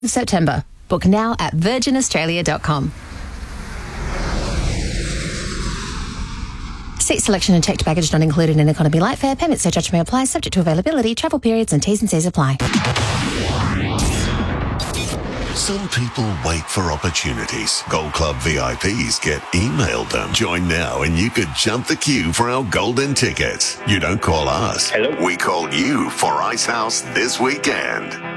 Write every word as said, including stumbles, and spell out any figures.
of September. Book now at virgin australia dot com. Seat selection and checked baggage not included in economy light fare. Payment surcharge may apply, subject to availability, travel periods and T's and C's apply. Some people wait for opportunities. Gold Club V I Ps get emailed them. Join now and you could jump the queue for our golden tickets. You don't call us. Hello. We call you for Icehouse this weekend.